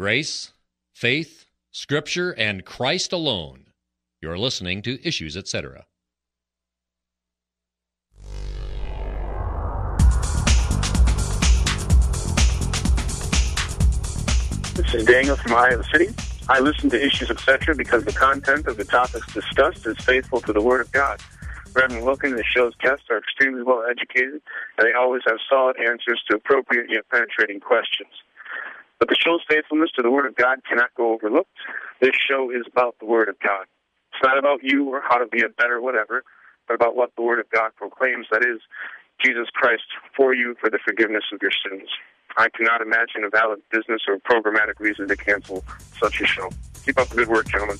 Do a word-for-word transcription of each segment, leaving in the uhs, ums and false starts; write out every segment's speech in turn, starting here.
Grace, faith, Scripture, and Christ alone. You're listening to Issues, et cetera. This is Daniel from Iowa City. I listen to Issues, et cetera because the content of the topics discussed is faithful to the Word of God. Reverend Wilkins and the show's guests are extremely well educated, and they always have solid answers to appropriate yet penetrating questions. But the show's faithfulness to the Word of God cannot go overlooked. This show is about the Word of God. It's not about you or how to be a better whatever, but about what the Word of God proclaims, that is, Jesus Christ for you for the forgiveness of your sins. I cannot imagine a valid business or programmatic reason to cancel such a show. Keep up the good work, gentlemen.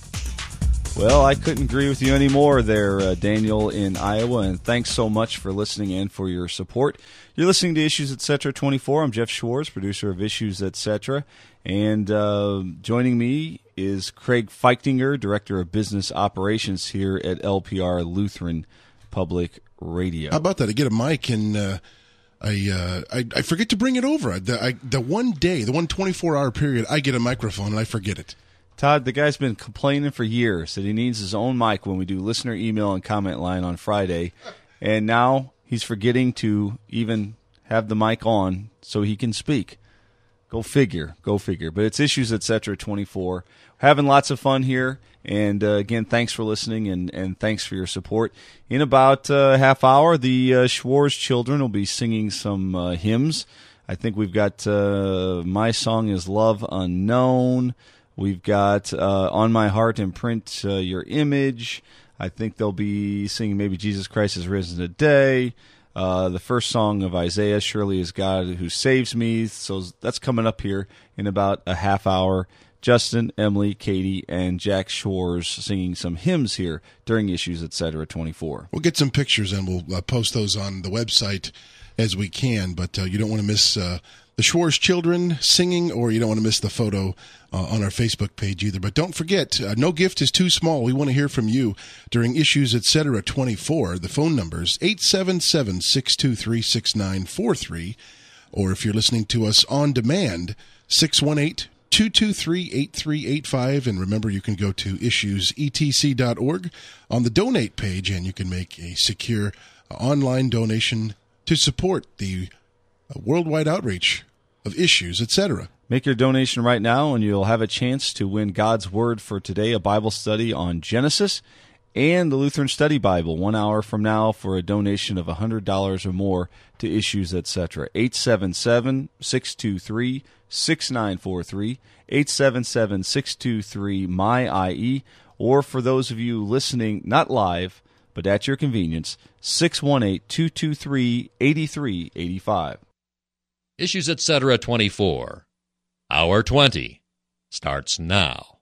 Well, I couldn't agree with you anymore there, uh, Daniel in Iowa, and thanks so much for listening and for your support. You're listening to Issues, et cetera. twenty-four. I'm Jeff Schwartz, producer of Issues, et cetera. And uh, joining me is Craig Feichtinger, Director of Business Operations here at L P R Lutheran Public Radio. How about that? I get a mic and uh, I, uh, I I forget to bring it over. The, I, the one day, the one twenty-four hour period, I get a microphone and I forget it. Todd, the guy's been complaining for years that he needs his own mic when we do listener email and comment line on Friday, and now he's forgetting to even have the mic on so he can speak. Go figure, go figure. But it's Issues, et cetera. twenty-four. We're having lots of fun here, and uh, again, thanks for listening and, and thanks for your support. In about a uh, half hour, the uh, Schwartz children will be singing some uh, hymns. I think we've got uh, My Song is Love Unknown. We've got uh, On My Heart Imprint uh, Your Image. I think they'll be singing maybe Jesus Christ is Risen Today. Uh, the first song of Isaiah, Surely is God Who Saves Me. So that's coming up here in about a half hour. Justin, Emily, Katie, and Jack Shores singing some hymns here during Issues, et cetera. twenty-four. We'll get some pictures and we'll uh, post those on the website as we can, but uh, you don't want to miss uh, the Schwartz children singing, or you don't want to miss the photo uh, on our Facebook page either. But don't forget, uh, no gift is too small. We want to hear from you during Issues, et cetera. twenty-four. The phone number is eight seven seven, six two three, six nine four three, or if you're listening to us on demand, six one eight, two two three, eight three eight five. And remember, you can go to issues e t c dot org on the donate page, and you can make a secure uh, online donation to support the uh, worldwide outreach of Issues, et cetera. Make your donation right now, and you'll have a chance to win God's Word for Today, a Bible study on Genesis, and the Lutheran Study Bible, one hour from now, for a donation of one hundred dollars or more to Issues, et cetera. eight seven seven, six two three, six nine four three, eight seven seven, six two three, M Y I E, or for those of you listening, not live, but at your convenience, six one eight, two two three, eight three eight five. Issues, et cetera. twenty-four. Hour twenty starts now.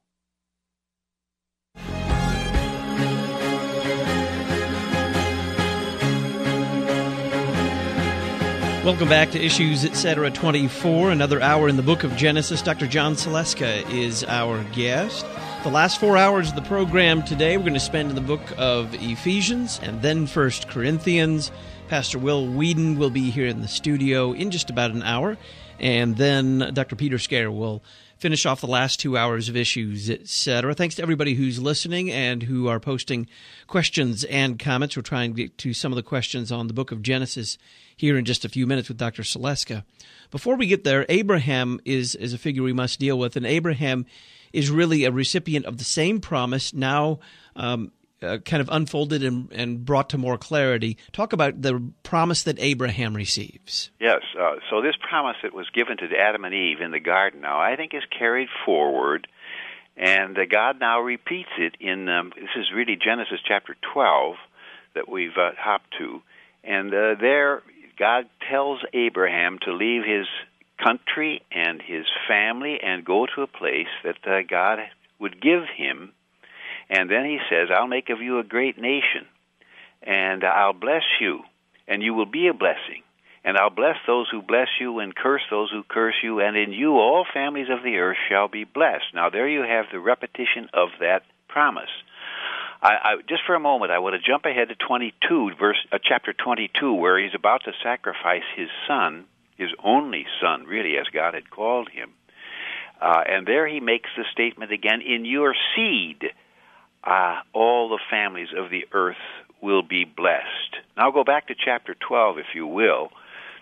Welcome back to Issues, et cetera. twenty-four, another hour in the book of Genesis. Doctor John Saleska is our guest. The last four hours of the program today we're going to spend in the book of Ephesians and then First Corinthians. Pastor Will Whedon will be here in the studio in just about an hour, and then Doctor Peter Scare will finish off the last two hours of Issues, et cetera. Thanks to everybody who's listening and who are posting questions and comments. We're trying to get to some of the questions on the book of Genesis here in just a few minutes with Doctor Saleska. Before we get there, Abraham is, is a figure we must deal with, and Abraham is really a recipient of the same promise, now um, uh, kind of unfolded and, and brought to more clarity. Talk about the promise that Abraham receives. Yes, uh, so this promise that was given to Adam and Eve in the garden now, I think is carried forward, and uh, God now repeats it in, um, this is really Genesis chapter twelve that we've uh, hopped to, and uh, there God tells Abraham to leave his country and his family and go to a place that uh, God would give him. And then he says, I'll make of you a great nation, and I'll bless you, and you will be a blessing. And I'll bless those who bless you and curse those who curse you, and in you all families of the earth shall be blessed. Now there you have the repetition of that promise. I, I, just for a moment, I want to jump ahead to twenty-two, verse, uh, chapter twenty-two, where he's about to sacrifice his son, his only son, really, as God had called him. Uh, and there he makes the statement again, in your seed, uh, all the families of the earth will be blessed. Now go back to chapter twelve, if you will.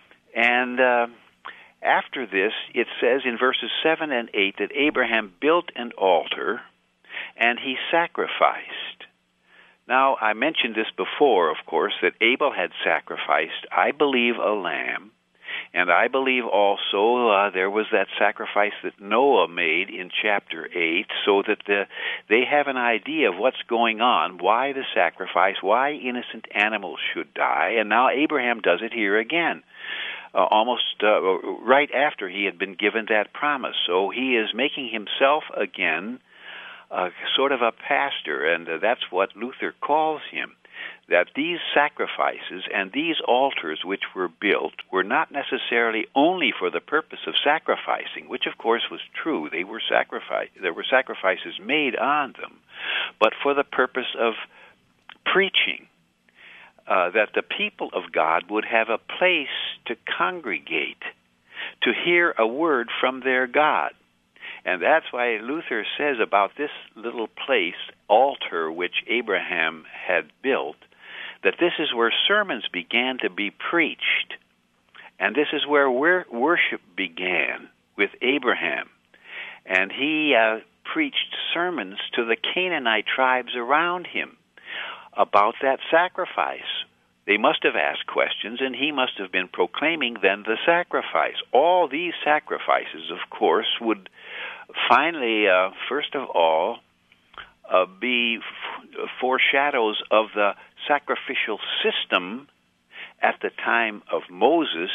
And uh, after this, it says in verses seven and eight that Abraham built an altar and he sacrificed. Now, I mentioned this before, of course, that Abel had sacrificed, I believe, a lamb. And I believe also uh, there was that sacrifice that Noah made in chapter eight, so that the, they have an idea of what's going on, why the sacrifice, why innocent animals should die. And now Abraham does it here again, uh, almost uh, right after he had been given that promise. So he is making himself again uh, sort of a pastor, and uh, that's what Luther calls him. That these sacrifices and these altars which were built were not necessarily only for the purpose of sacrificing, which of course was true. They were sacrifice, there were sacrifices made on them, but for the purpose of preaching, uh, that the people of God would have a place to congregate, to hear a word from their God. And that's why Luther says about this little place, altar, which Abraham had built, that this is where sermons began to be preached. And this is where worship began with Abraham. And he uh, preached sermons to the Canaanite tribes around him about that sacrifice. They must have asked questions, and he must have been proclaiming then the sacrifice. All these sacrifices, of course, would finally, uh, first of all, uh, be f- foreshadows of the sacrificial system at the time of Moses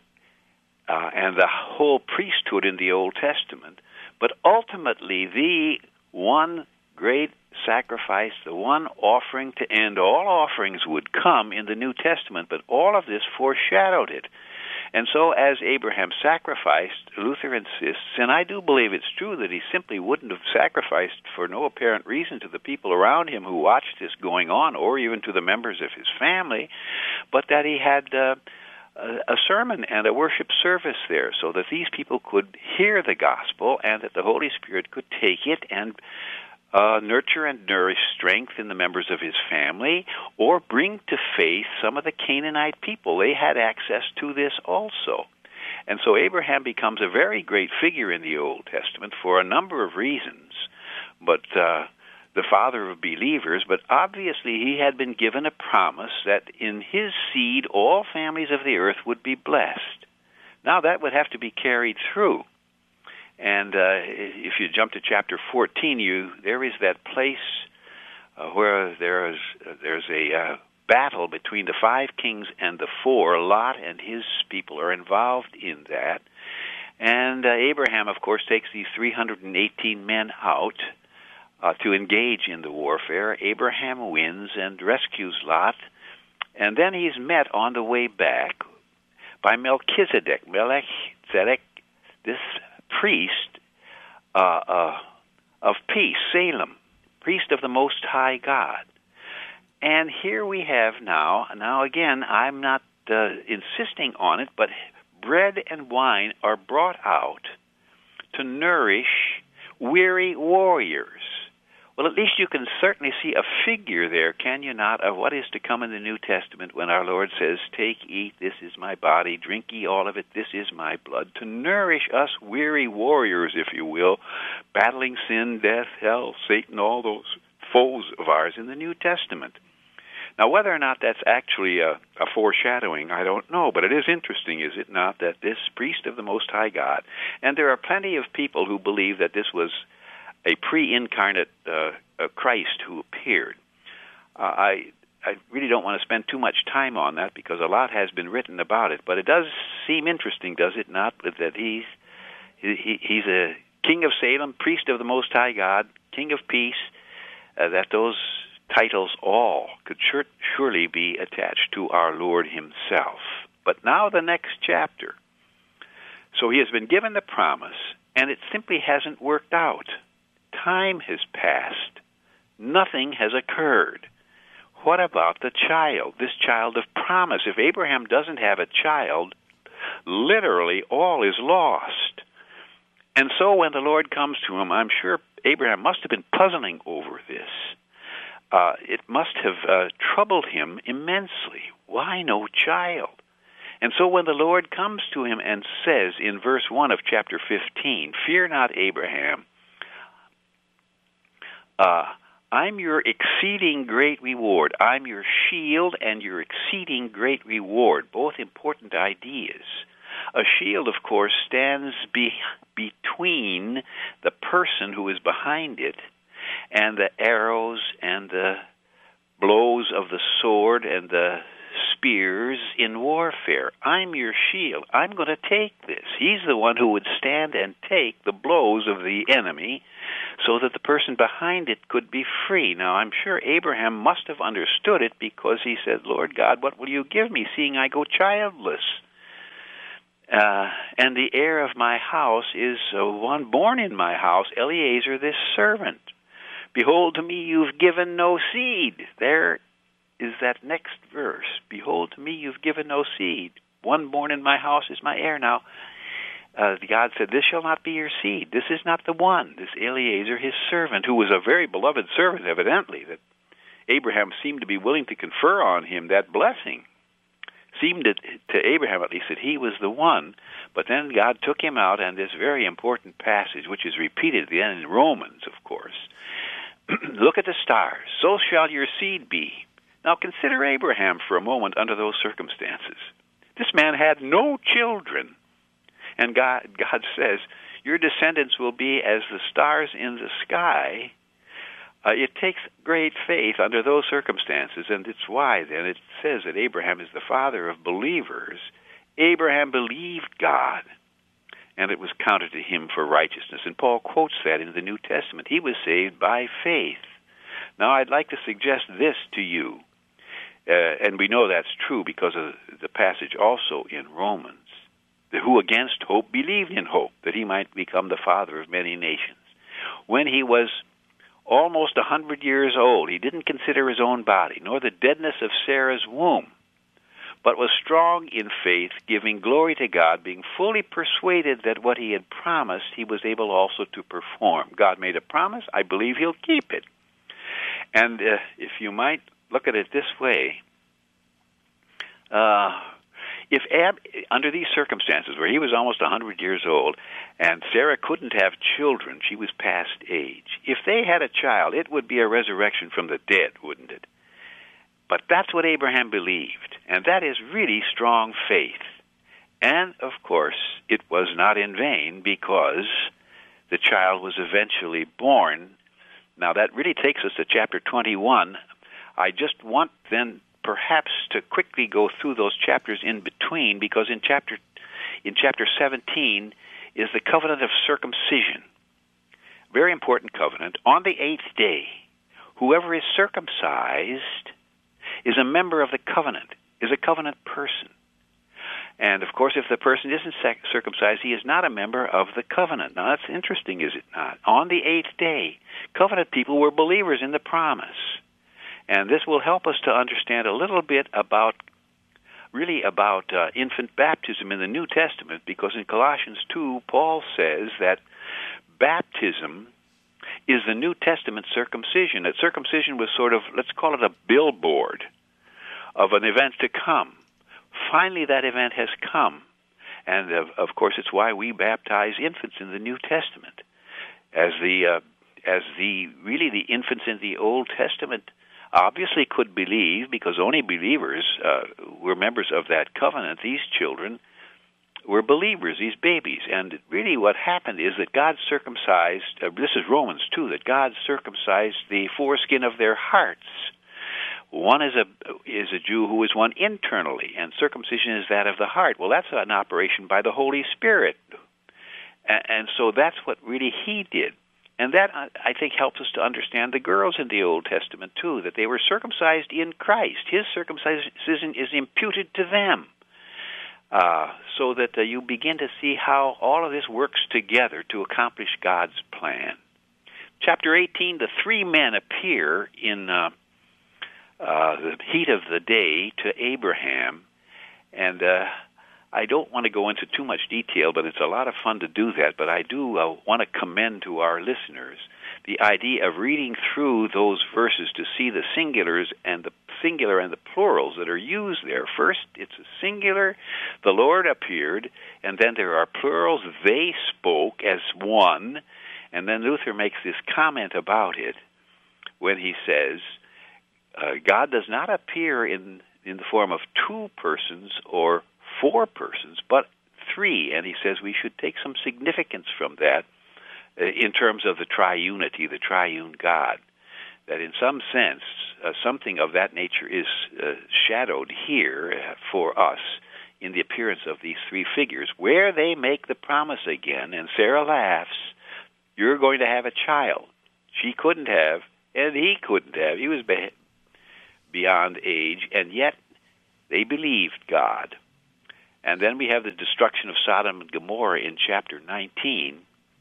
uh, and the whole priesthood in the Old Testament. But ultimately, the one great sacrifice, the one offering to end all offerings would come in the New Testament, but all of this foreshadowed it. And so as Abraham sacrificed, Luther insists, and I do believe it's true that he simply wouldn't have sacrificed for no apparent reason to the people around him who watched this going on, or even to the members of his family, but that he had uh, a sermon and a worship service there so that these people could hear the gospel and that the Holy Spirit could take it and Uh, nurture and nourish strength in the members of his family, or bring to faith some of the Canaanite people. They had access to this also. And so Abraham becomes a very great figure in the Old Testament for a number of reasons, but uh, the father of believers. But obviously he had been given a promise that in his seed all families of the earth would be blessed. Now that would have to be carried through. And uh, if you jump to chapter fourteen, you there is that place uh, where there is uh, there's a uh, battle between the five kings and the four. Lot and his people are involved in that. And uh, Abraham, of course, takes these three hundred eighteen men out uh, to engage in the warfare. Abraham wins and rescues Lot. And then he's met on the way back by Melchizedek. Melchizedek, this priest uh, uh, of peace, Salem, priest of the Most High God. And here we have now, now again, I'm not uh, insisting on it, but bread and wine are brought out to nourish weary warriors. Well, at least you can certainly see a figure there, can you not, of what is to come in the New Testament when our Lord says, "Take, eat, this is my body, drink ye all of it, this is my blood," to nourish us weary warriors, if you will, battling sin, death, hell, Satan, all those foes of ours in the New Testament. Now, whether or not that's actually a, a foreshadowing, I don't know, but it is interesting, is it not, that this priest of the Most High God, and there are plenty of people who believe that this was a pre-incarnate uh, uh, Christ who appeared. Uh, I I really don't want to spend too much time on that because a lot has been written about it, but it does seem interesting, does it not, that he's he, he's a king of Salem, priest of the Most High God, king of peace, uh, that those titles all could sure, surely be attached to our Lord himself. But now the next chapter. So he has been given the promise, and it simply hasn't worked out. Time has passed. Nothing has occurred. What about the child, this child of promise? If Abraham doesn't have a child, literally all is lost. And so when the Lord comes to him, I'm sure Abraham must have been puzzling over this. Uh, it must have uh, troubled him immensely. Why no child? And so when the Lord comes to him and says in verse one of chapter fifteen, "Fear not, Abraham, uh, I'm your exceeding great reward. I'm your shield and your exceeding great reward." Both important ideas. A shield, of course, stands be- between the person who is behind it and the arrows and the blows of the sword and the spears in warfare. I'm your shield. I'm going to take this. He's the one who would stand and take the blows of the enemy so that the person behind it could be free. Now, I'm sure Abraham must have understood it, because he said, "Lord God, what will you give me, seeing I go childless? Uh, and the heir of my house is uh, one born in my house, Eliezer, this servant. Behold, to me you've given no seed." There is that next verse. "Behold, to me you've given no seed. One born in my house is my heir." Now, uh, God said, "This shall not be your seed. This is not the one." This Eliezer, his servant, who was a very beloved servant, evidently, that Abraham seemed to be willing to confer on him that blessing. Seemed to, to Abraham, at least, that he was the one. But then God took him out, and this very important passage, which is repeated at the end in Romans, of course. "Look at the stars. So shall your seed be." Now consider Abraham for a moment under those circumstances. This man had no children. And God, God says, "Your descendants will be as the stars in the sky." Uh, it takes great faith under those circumstances, and it's why, then, it says that Abraham is the father of believers. Abraham believed God, and it was counted to him for righteousness. And Paul quotes that in the New Testament. He was saved by faith. Now, I'd like to suggest this to you, uh, and we know that's true because of the passage also in Romans, that who against hope believed in hope, that he might become the father of many nations. When he was almost a hundred years old, he didn't consider his own body, nor the deadness of Sarah's womb, but was strong in faith, giving glory to God, being fully persuaded that what he had promised he was able also to perform. God made a promise. I believe he'll keep it. And uh, if you might look at it this way, uh, if Ab, under these circumstances, where he was almost a hundred years old, and Sarah couldn't have children, she was past age, if they had a child, it would be a resurrection from the dead, wouldn't it? But that's what Abraham believed, and that is really strong faith. And, of course, it was not in vain, because the child was eventually born. Now, that really takes us to chapter twenty-one. I just want, then, perhaps to quickly go through those chapters in between, because in chapter in chapter seventeen is the covenant of circumcision. Very important covenant. On the eighth day, whoever is circumcised is a member of the covenant, is a covenant person. And, of course, if the person isn't circumcised, he is not a member of the covenant. Now, that's interesting, is it not? On the eighth day, covenant people were believers in the promise. And this will help us to understand a little bit about, really about uh, infant baptism in the New Testament, because in Colossians two, Paul says that baptism is the New Testament circumcision. That circumcision was sort of, let's call it a billboard of an event to come. Finally, that event has come. And, of, of course, it's why we baptize infants in the New Testament. As the, uh, as the, really the infants in the Old Testament obviously could believe, because only believers uh, were members of that covenant. These children were believers, these babies. And really what happened is that God circumcised, uh, this is Romans two, that God circumcised the foreskin of their hearts. One is a is a Jew who is one internally, and circumcision is that of the heart. Well, that's an operation by the Holy Spirit. And, and so that's what really he did. And that, I think, helps us to understand the girls in the Old Testament, too, that they were circumcised in Christ. His circumcision is imputed to them, uh, so that uh, you begin to see how all of this works together to accomplish God's plan. Chapter eighteen, the three men appear in uh, uh, the heat of the day to Abraham, and uh, I don't want to go into too much detail, but it's a lot of fun to do that. But I do uh, want to commend to our listeners the idea of reading through those verses to see the singulars and the singular and the plurals that are used there. First, it's a singular, the Lord appeared, and then there are plurals, they spoke as one, and then Luther makes this comment about it when he says, uh, God does not appear in, in the form of two persons or four persons, but three, and he says we should take some significance from that uh, in terms of the triunity, the triune God, that in some sense uh, something of that nature is uh, shadowed here uh, for us in the appearance of these three figures, where they make the promise again, and Sarah laughs, you're going to have a child. She couldn't have, and he couldn't have. He was be- beyond age, and yet they believed God. And then we have the destruction of Sodom and Gomorrah in chapter nineteen.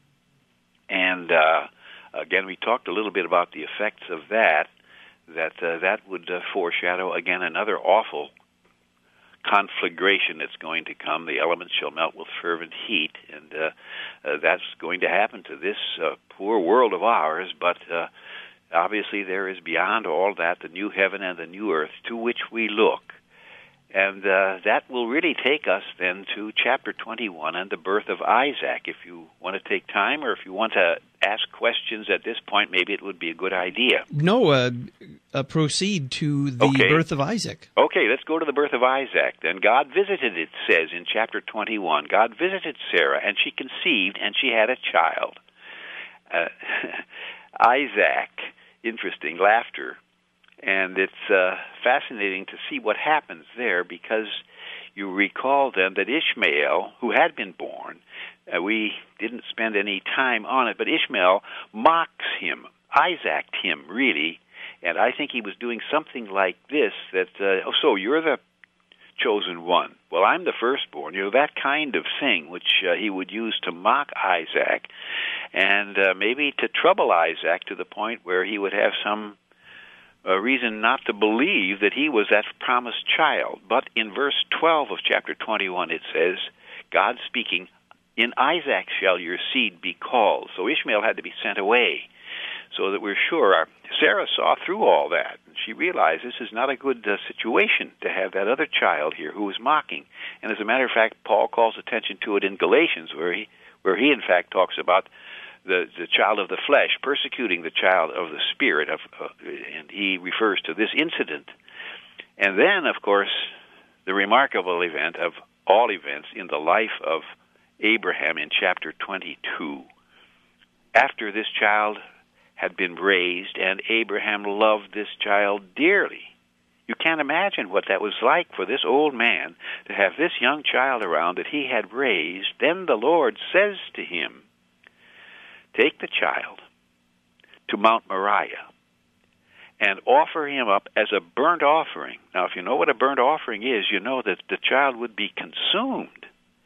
And uh, again, we talked a little bit about the effects of that, that uh, that would uh, foreshadow, again, another awful conflagration that's going to come. The elements shall melt with fervent heat, and uh, uh, that's going to happen to this uh, poor world of ours. But uh, obviously there is beyond all that the new heaven and the new earth to which we look. And uh, that will really take us then to chapter twenty-one and the birth of Isaac. If you want to take time, or if you want to ask questions at this point, maybe it would be a good idea. No, uh, uh, proceed to the okay. birth of Isaac. Okay, let's go to the birth of Isaac. Then God visited, it says in chapter twenty-one, God visited Sarah, and she conceived, and she had a child. Uh, Isaac, interesting, laughter. And it's uh, fascinating to see what happens there, because you recall then that Ishmael, who had been born, uh, we didn't spend any time on it, but Ishmael mocks him, Isaaced him, really, and I think he was doing something like this, that, uh, oh, so you're the chosen one. Well, I'm the firstborn. You know, that kind of thing, which uh, he would use to mock Isaac, and uh, maybe to trouble Isaac to the point where he would have some a reason not to believe that he was that promised child. But in verse twelve of chapter twenty-one it says, God speaking, in Isaac shall your seed be called. So Ishmael had to be sent away, so that we're sure. Sarah saw through all that, and she realized this is not a good uh, situation to have that other child here who was mocking. And as a matter of fact, Paul calls attention to it in Galatians, where he, where he in fact talks about The, the child of the flesh persecuting the child of the spirit, of, uh, and he refers to this incident. And then, of course, the remarkable event of all events in the life of Abraham in chapter twenty-two. After this child had been raised, and Abraham loved this child dearly. You can't imagine what that was like for this old man to have this young child around that he had raised. Then the Lord says to him, take the child to Mount Moriah and offer him up as a burnt offering. Now, if you know what a burnt offering is, you know that the child would be consumed.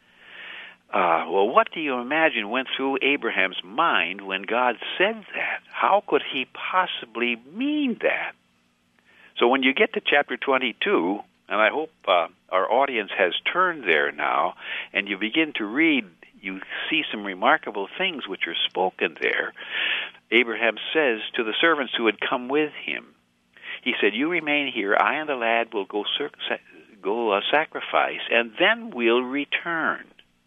Uh, well, what do you imagine went through Abraham's mind when God said that? How could he possibly mean that? So when you get to chapter twenty-two, and I hope uh, our audience has turned there now, and you begin to read, you see some remarkable things which are spoken there. Abraham says to the servants who had come with him, he said, you remain here, I and the lad will go, cir- go uh, sacrifice, and then we'll return.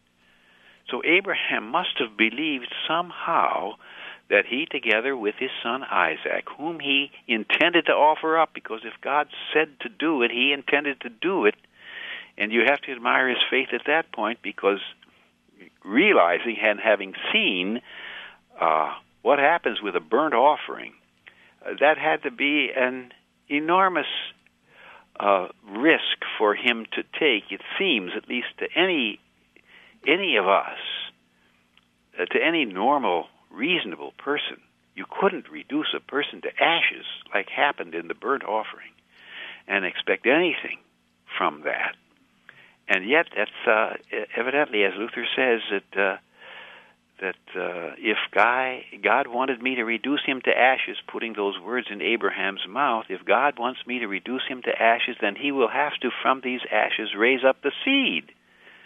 So Abraham must have believed somehow that he, together with his son Isaac, whom he intended to offer up, because if God said to do it, he intended to do it, and you have to admire his faith at that point, because realizing and having seen uh, what happens with a burnt offering, uh, that had to be an enormous uh, risk for him to take, it seems, at least to any any of us, uh, to any normal, reasonable person. You couldn't reduce a person to ashes like happened in the burnt offering and expect anything from that. And yet, that's uh, evidently, as Luther says, that uh, that uh, if God, God wanted me to reduce him to ashes, putting those words in Abraham's mouth, if God wants me to reduce him to ashes, then he will have to, from these ashes, raise up the seed.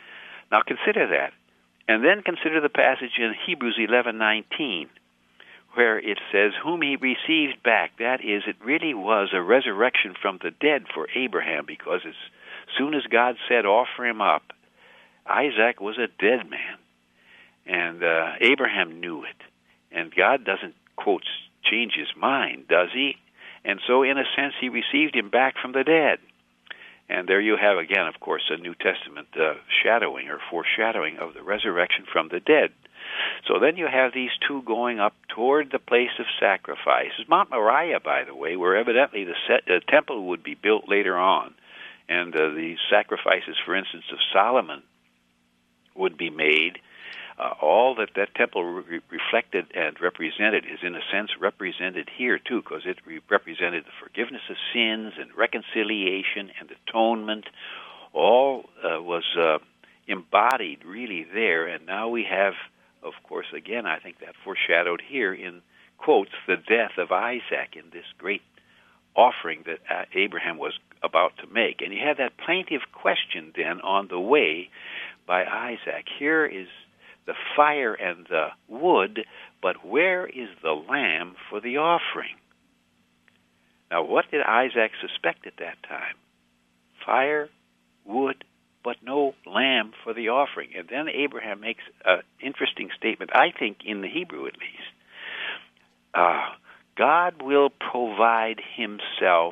Now consider that. And then consider the passage in Hebrews eleven nineteen, where it says, whom he received back. That is, it really was a resurrection from the dead for Abraham, because as soon as God said, offer him up, Isaac was a dead man. And uh, Abraham knew it. And God doesn't, quote, change his mind, does he? And so, in a sense, he received him back from the dead. And there you have, again, of course, a New Testament uh, shadowing or foreshadowing of the resurrection from the dead. So then you have these two going up toward the place of sacrifice. Mount Moriah, by the way, where evidently the set, uh, temple would be built later on, and uh, the sacrifices, for instance, of Solomon would be made. Uh, all that that temple re- reflected and represented is, in a sense, represented here, too, because it re- represented the forgiveness of sins and reconciliation and atonement. All uh, was uh, embodied really there, and now we have, of course, again, I think that foreshadowed here in quotes, the death of Isaac in this great offering that uh, Abraham was about to make. And you have that plaintive question then on the way by Isaac. Here is the fire and the wood, but where is the lamb for the offering? Now, what did Isaac suspect at that time? Fire, wood, but no lamb for the offering. And then Abraham makes an interesting statement, I think in the Hebrew at least. Uh, God will provide himself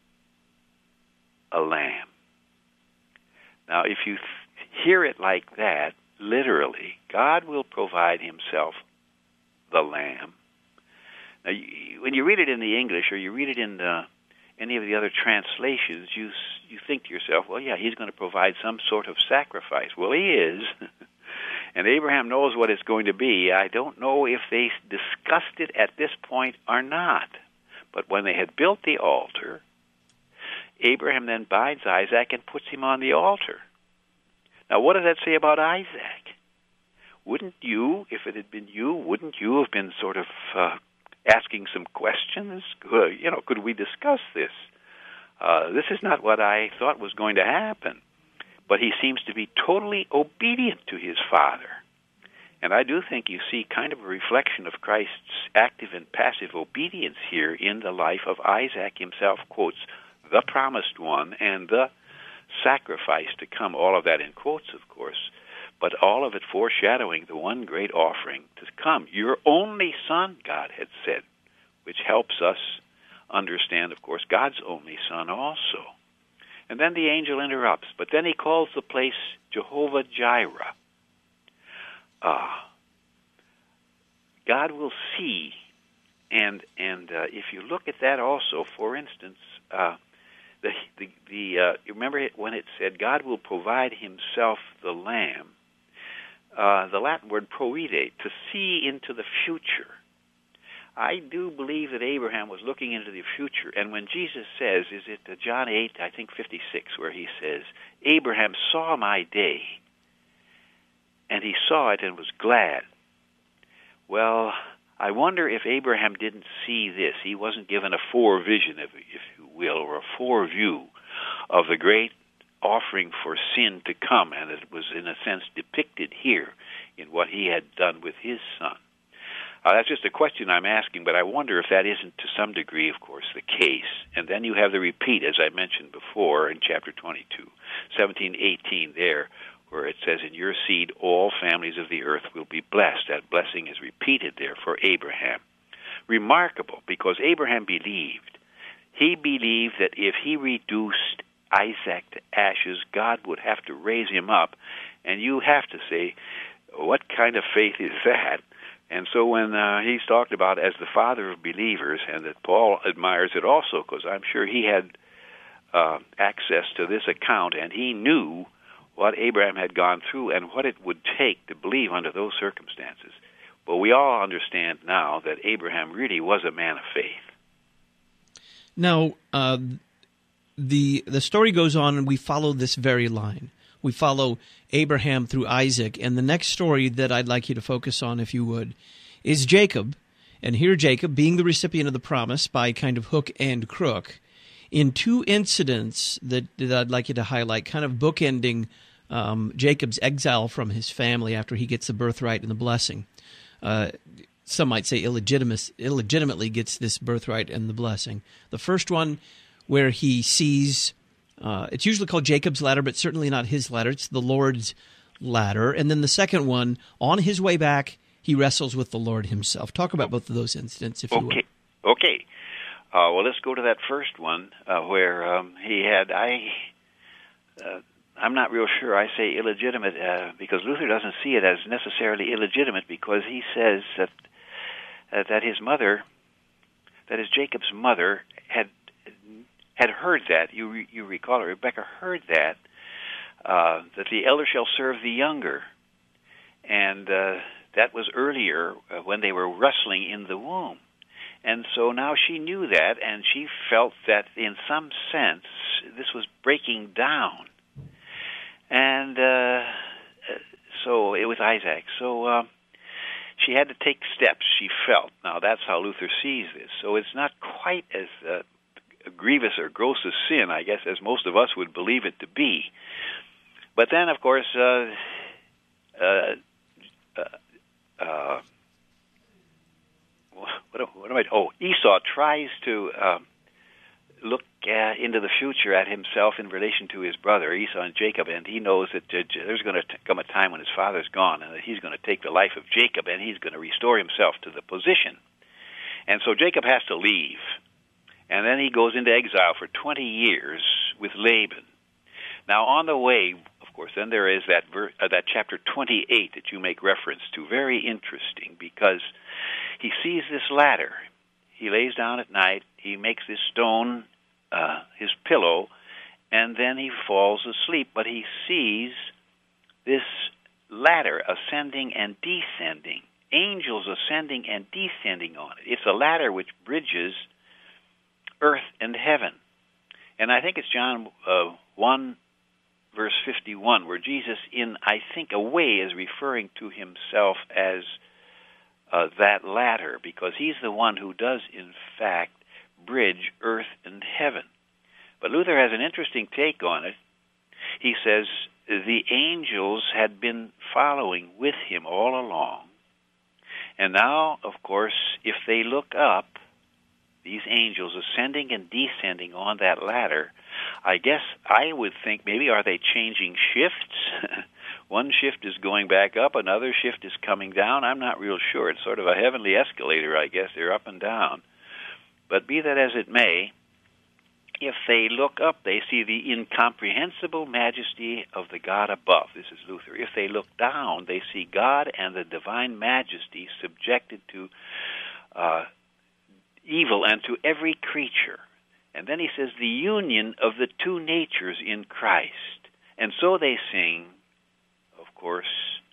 a lamb. Now, if you th- hear it like that, literally, God will provide himself the lamb. Now, you, when you read it in the English or you read it in the, any of the other translations, you you think to yourself, well, yeah, he's going to provide some sort of sacrifice. Well, he is, and Abraham knows what it's going to be. I don't know if they discussed it at this point or not, but when they had built the altar, Abraham then binds Isaac and puts him on the altar. Now, what does that say about Isaac? Wouldn't you, if it had been you, wouldn't you have been sort of uh, asking some questions? Uh, you know, could we discuss this? Uh, this is not what I thought was going to happen. But he seems to be totally obedient to his father. And I do think you see kind of a reflection of Christ's active and passive obedience here in the life of Isaac himself, quotes, the promised one and the sacrifice to come, all of that in quotes, of course, but all of it foreshadowing the one great offering to come. Your only son, God had said, which helps us understand, of course, God's only son also. And then the angel interrupts, but then he calls the place Jehovah Jireh. Ah, God will see, and and uh, if you look at that also, for instance, uh, The the, the uh, you remember it when it said God will provide himself the lamb, uh, the Latin word proide, to see into the future. I do believe that Abraham was looking into the future, and when Jesus says, is it uh, John eight, I think fifty-six, where he says, Abraham saw my day, and he saw it and was glad. Well, I wonder if Abraham didn't see this. He wasn't given a forevision, if, if you will, or a foreview of the great offering for sin to come, and it was, in a sense, depicted here in what he had done with his son. Uh, that's just a question I'm asking, but I wonder if that isn't, to some degree, of course, the case. And then you have the repeat, as I mentioned before, in chapter twenty-two, seventeen, eighteen there, where it says, in your seed all families of the earth will be blessed. That blessing is repeated there for Abraham. Remarkable, because Abraham believed. He believed that if he reduced Isaac to ashes, God would have to raise him up. And you have to say, what kind of faith is that? And so when uh, he's talked about as the father of believers, and that Paul admires it also, because I'm sure he had uh, access to this account, and he knew what Abraham had gone through and what it would take to believe under those circumstances. But we all understand now that Abraham really was a man of faith. Now, uh, the the story goes on, and we follow this very line. We follow Abraham through Isaac, and the next story that I'd like you to focus on, if you would, is Jacob. And here Jacob, being the recipient of the promise by kind of hook and crook, in two incidents that, that I'd like you to highlight, kind of bookending um, Jacob's exile from his family after he gets the birthright and the blessing. Uh, some might say illegitimate, illegitimately gets this birthright and the blessing. The first one where he sees, uh, it's usually called Jacob's ladder, but certainly not his ladder. It's the Lord's ladder. And then the second one, on his way back, he wrestles with the Lord himself. Talk about both of those incidents, if you Okay. will. Okay. Uh, well, let's go to that first one uh, where um, he had, I... Uh, I'm not real sure I say illegitimate uh, because Luther doesn't see it as necessarily illegitimate because he says that uh, that his mother, that his Jacob's mother had had heard that. You you recall it, Rebecca heard that uh, that the elder shall serve the younger, and uh, that was earlier uh, when they were wrestling in the womb, and so now she knew that, and she felt that in some sense this was breaking down. And uh, so it was Isaac. So uh, she had to take steps, she felt. Now, that's how Luther sees this. So it's not quite as uh, grievous or gross a sin, I guess, as most of us would believe it to be. But then, of course, uh, uh, uh, uh, what, what am I... Oh, Esau tries to... Uh, look uh, into the future at himself in relation to his brother, Esau and Jacob, and he knows that uh, there's going to come a time when his father's gone and that he's going to take the life of Jacob and he's going to restore himself to the position. And so Jacob has to leave. And then he goes into exile for twenty years with Laban. Now, on the way, of course, then there is that, ver- uh, that chapter twenty-eight that you make reference to, very interesting, because he sees this ladder. He lays down at night, he makes this stone uh, his pillow, and then he falls asleep, but he sees this ladder ascending and descending, angels ascending and descending on it. It's a ladder which bridges earth and heaven. And I think it's John uh, one, verse fifty-one, where Jesus, in, I think, a way, is referring to himself as uh, that ladder, because he's the one who does, in fact, bridge earth and heaven. But Luther has an interesting take on it. He says the angels had been following with him all along. And now, of course, if they look up, these angels ascending and descending on that ladder, I guess I would think maybe are they changing shifts? One shift is going back up, another shift is coming down. I'm not real sure. It's sort of a heavenly escalator, I guess. They're up and down. But be that as it may, if they look up, they see the incomprehensible majesty of the God above. This is Luther. If they look down, they see God and the divine majesty subjected to uh, evil and to every creature. And then he says the union of the two natures in Christ. And so they sing, of course,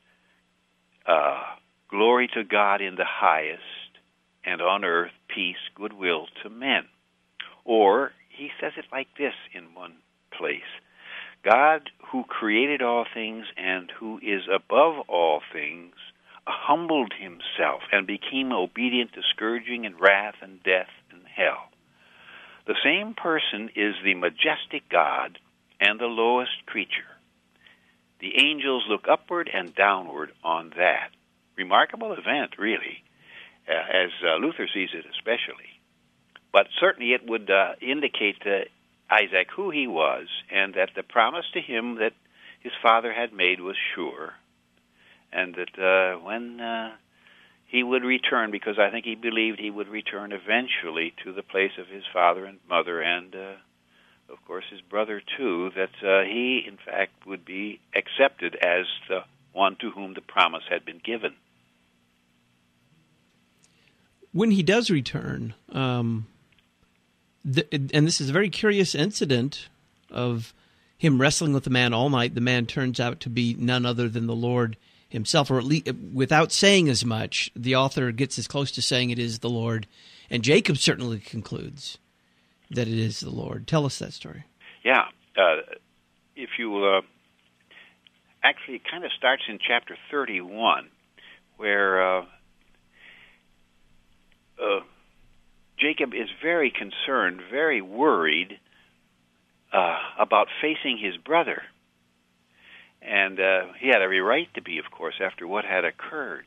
uh, glory to God in the highest, and on earth peace, goodwill to men. Or he says it like this in one place: God, who created all things and who is above all things, humbled himself and became obedient to scourging and wrath and death and hell. The same person is the majestic God and the lowest creature. The angels look upward and downward on that. Remarkable event, really, uh, as uh, Luther sees it especially. But certainly it would uh, indicate to Isaac who he was, and that the promise to him that his father had made was sure, and that uh, when uh, he would return, because I think he believed he would return eventually to the place of his father and mother, and uh, of course his brother too, that uh, he in fact would be accepted as the one to whom the promise had been given. When he does return, um, the, and this is a very curious incident of him wrestling with the man all night, the man turns out to be none other than the Lord himself, or at least without saying as much, the author gets as close to saying it is the Lord, and Jacob certainly concludes that it is the Lord. Tell us that story. Yeah. Uh, if you uh, actually, it kind of starts in chapter thirty-one, where uh, uh, Jacob is very concerned, very worried uh, about facing his brother. And uh, he had every right to be, of course, after what had occurred.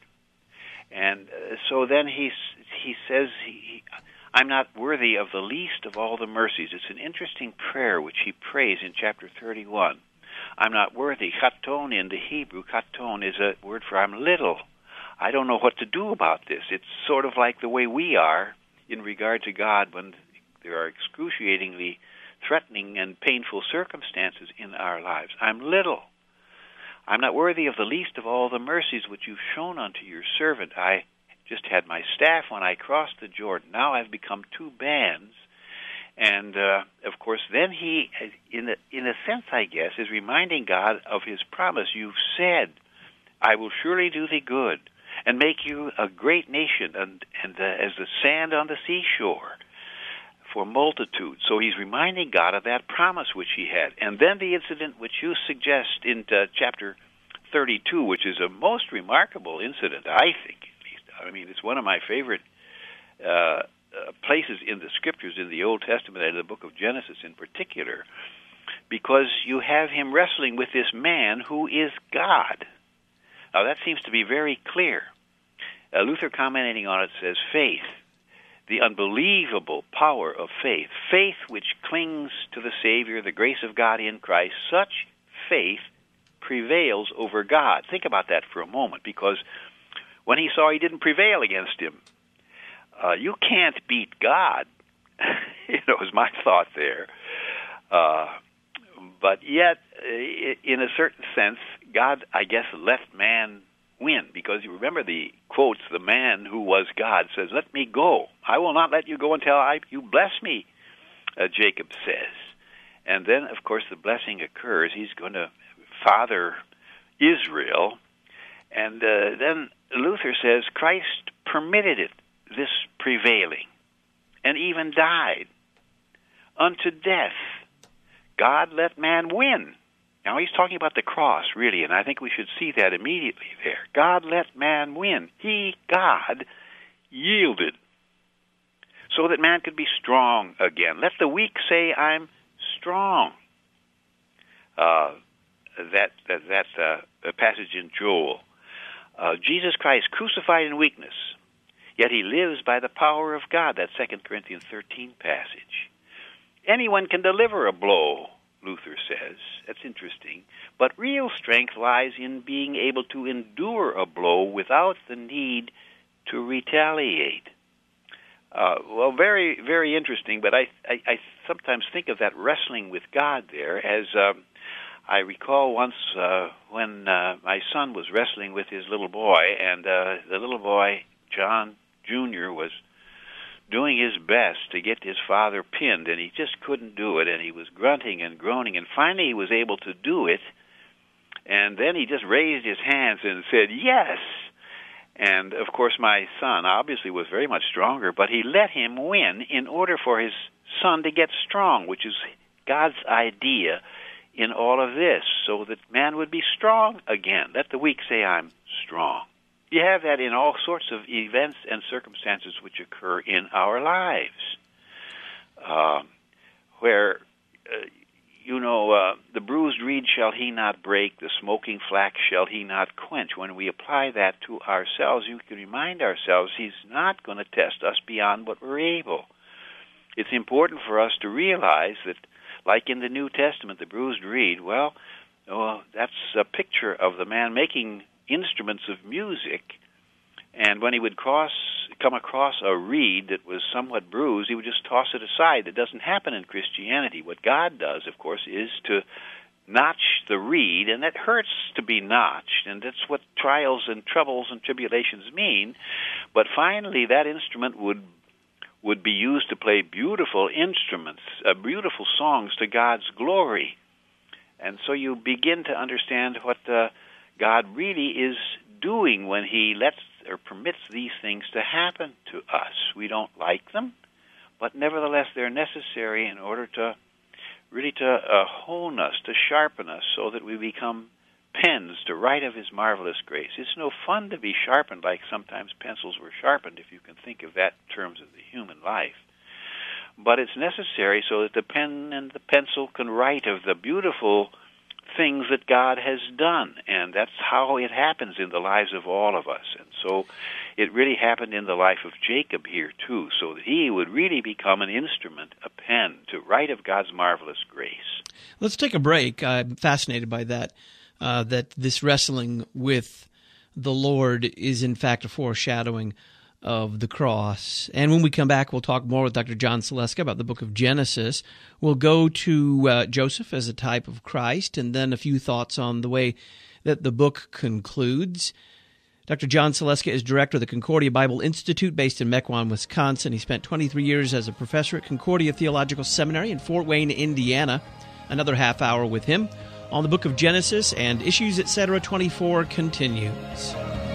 And uh, so then he he says, he, I'm not worthy of the least of all the mercies. It's an interesting prayer which he prays in chapter thirty-one. I'm not worthy. Chaton in the Hebrew, chaton is a word for I'm little. I don't know what to do about this. It's sort of like the way we are in regard to God when there are excruciatingly threatening and painful circumstances in our lives. I'm little. I'm not worthy of the least of all the mercies which you've shown unto your servant. I just had my staff when I crossed the Jordan. Now I've become two bands. And, uh, of course, then he, in a, in a sense, I guess, is reminding God of his promise. You've said, I will surely do thee good and make you a great nation and, and uh, as the sand on the seashore for multitude. So he's reminding God of that promise which he had. And then the incident which you suggest in uh, chapter thirty-two, which is a most remarkable incident, I think, at least. I mean, it's one of my favorite uh, uh, places in the Scriptures, in the Old Testament and the book of Genesis in particular, because you have him wrestling with this man who is God. Now, that seems to be very clear. Uh, Luther, commenting on it, says, faith, the unbelievable power of faith, faith which clings to the Savior, the grace of God in Christ, such faith prevails over God. Think about that for a moment, because when he saw he didn't prevail against him, uh, you can't beat God. You know, was my thought there. Uh, but yet, in a certain sense, God, I guess, let man win, because you remember the quotes, the man who was God says, let me go. I will not let you go until I, you bless me, uh, Jacob says. And then, of course, the blessing occurs. He's going to father Israel. And uh, then Luther says Christ permitted it, this prevailing, and even died unto death. God let man win. Now, he's talking about the cross, really, and I think we should see that immediately there. God let man win. He, God, yielded so that man could be strong again. Let the weak say, I'm strong. Uh, that that, that uh, passage in Joel. Uh, Jesus Christ crucified in weakness, yet he lives by the power of God. That Second Corinthians thirteen passage. Anyone can deliver a blow, Luther says. That's interesting. But real strength lies in being able to endure a blow without the need to retaliate. Uh, well, very, very interesting, but I, I, I sometimes think of that wrestling with God there as um, I recall once uh, when uh, my son was wrestling with his little boy, and uh, the little boy, John Junior, was doing his best to get his father pinned, and he just couldn't do it, and he was grunting and groaning, and finally he was able to do it, and then he just raised his hands and said, yes. And, of course, my son obviously was very much stronger, but he let him win in order for his son to get strong, which is God's idea in all of this, so that man would be strong again. Let the weak say, I'm strong. You have that in all sorts of events and circumstances which occur in our lives, uh, where, uh, you know, uh, the bruised reed shall he not break, the smoking flax shall he not quench. When we apply that to ourselves, you can remind ourselves he's not going to test us beyond what we're able. It's important for us to realize that, like in the New Testament, the bruised reed, well, oh, that's a picture of the man making instruments of music, and when he would cross, come across a reed that was somewhat bruised, he would just toss it aside. That doesn't happen in Christianity. What God does, of course, is to notch the reed, and that hurts to be notched, and that's what trials and troubles and tribulations mean. But finally, that instrument would would be used to play beautiful instruments, uh, beautiful songs to God's glory. And so you begin to understand what uh, God really is doing when he lets or permits these things to happen to us. We don't like them, but nevertheless they're necessary in order to really to uh, hone us, to sharpen us, so that we become pens to write of his marvelous grace. It's no fun to be sharpened like sometimes pencils were sharpened, if you can think of that in terms of the human life. But it's necessary so that the pen and the pencil can write of the beautiful things that God has done, and that's how it happens in the lives of all of us. And so it really happened in the life of Jacob here, too, so that he would really become an instrument, a pen, to write of God's marvelous grace. Let's take a break. I'm fascinated by that, uh, that this wrestling with the Lord is, in fact, a foreshadowing of the cross. And when we come back, we'll talk more with Doctor John Saleska about the book of Genesis. We'll go to uh, Joseph as a type of Christ, and then a few thoughts on the way that the book concludes. Doctor John Saleska is director of the Concordia Bible Institute based in Mequon, Wisconsin. He spent twenty-three years as a professor at Concordia Theological Seminary in Fort Wayne, Indiana. Another half hour with him on the book of Genesis, and Issues, et cetera twenty-four continues.